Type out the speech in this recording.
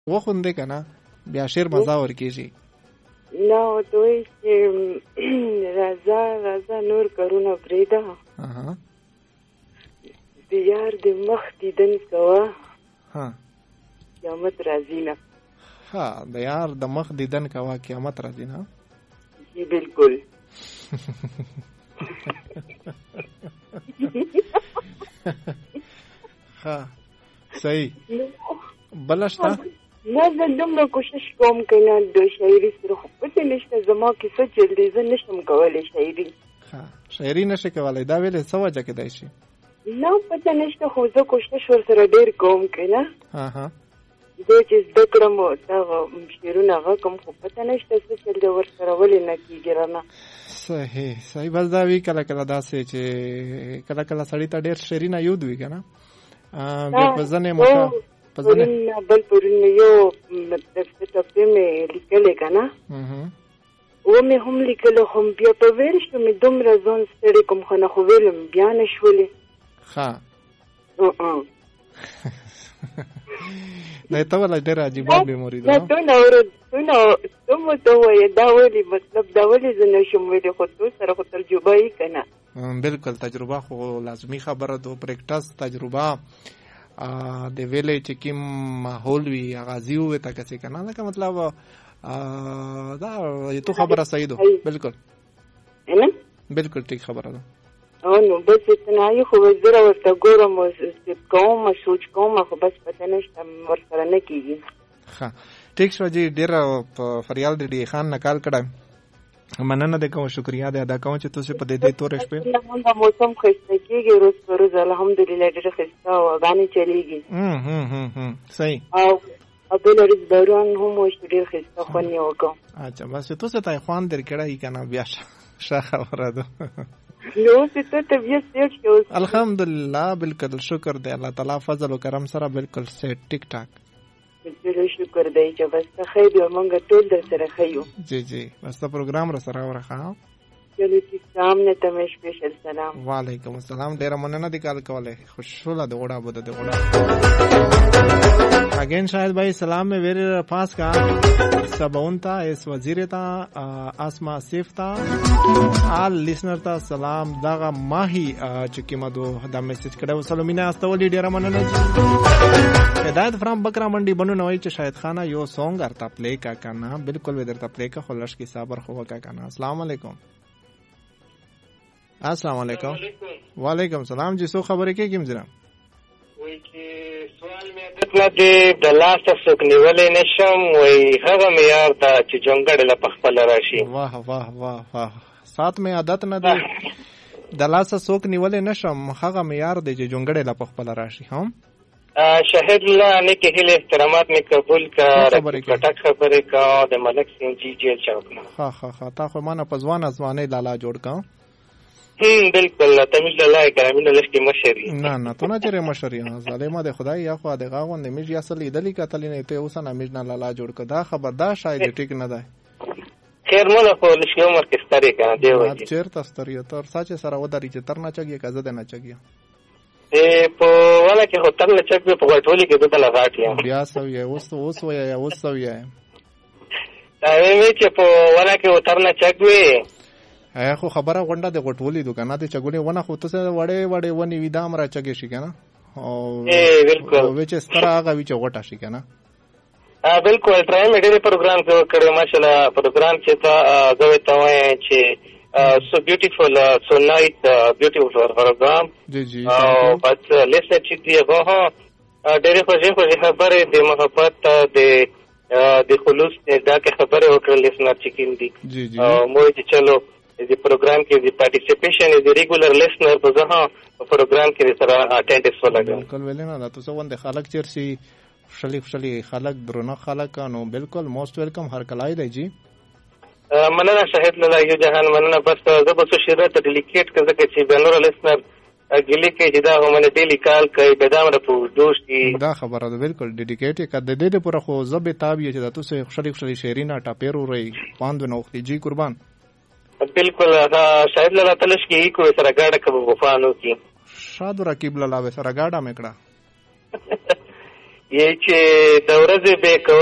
وخوندې که نه بیا شعر مزه ورکېږي. نه ورته وایي چې راځه راځه نور کارونه پرېږده، د یار د مخ دیدن کوه قیامت راځي نه. ها د یار د مخ دیدن کوه قیامت راځي نه. جی بالکل. ها صحیح. بله شته؟ نه زه دومره کوشش کوم که نه د شاعري سره خو پته نشته زما کیسه چلدي، زه نشم کولی شاعري. ها شاعري نشي کولی، دا ویلې څه وجه کېدای شي؟ نه پته نشته خو زه کوشش ورسره ډېر کوم که نه. زه چې زده کړم دغه شعرونه هغه کوم خو پته نشته څه چل دی ورسره ولې نه کېږي رانه. صحیح صحیح. بس دا وي کله کله داسې چې کله کله سړي ته ډېر شعرونه یود وي که نه بیا په ځنې موقع بل پرون مې یو مطلب څه ټپې مې لیکلې که نه ومې هم لیکلې خو بیا په ویل شو مې دومره ځان ستړی کوم خو نه خو ویلم بیا نه شولې. ښه دا ته ولا ډېره عجیبه میموري ده. ته مو ته وایې دا ولې مطلب دا ولې زه نه شم ویلی خو تو سره خو تجربه یې که نه. بلکل تجربه خو لازمي خبره ده، پریکټس تجربه د ویلې چې کوم ماحول وي اغازي وي تا کسې که نه لکه مطلب دا تو خبره صحیح ده. بلکل بلکل ټیک خبره ده. نو بس اتنایي خو زه ورته ګورم کوم سوچ کوم خو بس پته نشته ورسره نه کېږي. ښه ټیک شو جي. ډېره په فریال ډي خان نه کال کړی، مننه دې کوم، شکریه دې ادا کوم چې تاسو په دې تورې شپې موسم ښایسته کېږي روز په روز الحمدلله ډېره ښایسته هواګانې چلېږي. صحیح. او بله ورځ باران هم وشو ډېر ښایسته خوند یې وکړ. اچھا بس تاسو ته یې خوند درکړی که نه بیا ښه خبره ده. نو اوس ته طبیعت سیټ شو الحمدلله. بالکل شکر دی الله تعالی فضل و کرم سره بالکل سیټ ټیک ټاک. بالکل شکر دی چې بس ته ښه یو موږ ټول در سره ښه یو. جی جی بس ته پروګرام را سره ورخه. چلو ټیک سلام نه ته مې سپیشل سلام. وعلیکم السلام. ډېره مننه دې کال کولی، خوشحاله د غوړه بده د غوړه. اگین شاید بھائی سلام میں ویر پاس کا سبون تا اس وزیر تا آسما سیف تا آل لسنر تا سلام داغا ماہی چکی مدو دا میسیج کڑے و سلومینا استولی ڈیرا مننا جی. ہدایت فرام بکرا منڈی بنو نوائی چا شاید خانہ یو سونگ ارتا پلے کا کانا بالکل ویدرتا پلے کا خلش کی صابر خوا کا کانا. السلام علیکم. السلام علیکم. وعلیکم السلام جی. سو خبرې کې کیم زرا وای چې سوال مې دتنه دی د لاسه څوک نیولې نشم، وای هغه معیار دا چې جونګړې له پخپل راشي. واه واه واه واه. سات مې عادت نه دی د لاسه څوک نیولې نشم، هغه معیار دی چې جونګړې له پخپل راشي. هم شهید الله نه کې هله احترامات می قبول کا کټک خبرې کا د ملک سنگ جی جیل چوک نه. ها ها ها تا خو مانه پزوان ازوانه لالا جوړ کا. بالکل تمیز الله کرامین لشکې مشری نه نه تو نه چیرې مشری ظالمه د خدای یا خو د غاغون د میج اصل لیدلی کتل نه ته اوس نه میج نه لالا جوړ کدا خبر دا شاید ټیک نه ده. خیر مله خو لشکې عمر کې ستاري کنه دی وایي چیرته ستاري تر ساچ سره وداري چې تر نه چګي کزه ده نه چګي په ولا کې هوتل نه چګي په غټولي کې دته لغاټي بیا سوې اوس ویا اوس سوې دا وی چې په ولا کې هوتل نه چګي خو خبره غونډه د غټولي دکانه ته چګونی ونه خو ته وړې وړې ونی ویدام را چګي شي کنه او بالکل وچ ستره هغه وچ غټه شي کنه. بالکل ټرایم ډېر پروګرام کړو ماشاءالله پروګرام چې تا غوې ته وای چې so beautiful so nice beautiful program جی جی او بس لیسن چې دی هغه ډېر خوږه خبره د محبت د خلوص دا کې خبره وکړل لیسنر چې کیندي جی جی مو چې چلو د پروګرام کې د پارټیسیپیشن د ریګولر لیسنر په ځها پروګرام کې سره اټینډنس ولګا. بالکل ویلنه دا تاسو وند خلک چیرسي خوشالي خلک درونه خلک نو بالکل موست ویلکم هر کلای دی جی. مننه شاهد لاله یو جهان مننه بس زه به څه شرط ډیلیکیټ کړم چې بنور لیسنر ګلی کې جدا همونه ډیلی کال کوي بدام را پوښتوش کی دا خبره ده بالکل ډیډیکیټ کړه د دې پر خو زبې تابع چې تاسو خوشالي شیرینا ټاپیرو رہی پاند نو جی قربان. بالکل شاهد لاله تلش کې کو سره گاډه کوو وفانو کی شاد رکیب لاله سره گاډه میکړه یې چې د ورځې به